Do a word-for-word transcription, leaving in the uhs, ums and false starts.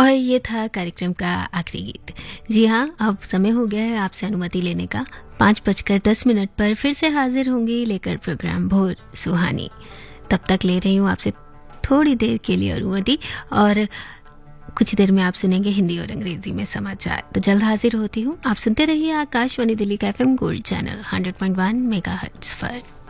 और ये था कार्यक्रम का आखिरी गीत। जी हाँ, अब समय हो गया है आपसे अनुमति लेने का। पाँच बजकर दस मिनट पर फिर से हाजिर होंगी लेकर प्रोग्राम भोर सुहानी। तब तक ले रही हूँ आपसे थोड़ी देर के लिए अनुमति, और कुछ देर में आप सुनेंगे हिंदी और अंग्रेजी में समाचार। तो जल्द हाजिर होती हूँ। आप सुनते रहिए आकाशवाणी दिल्ली का FM gold channel hundred point one megahertz पर।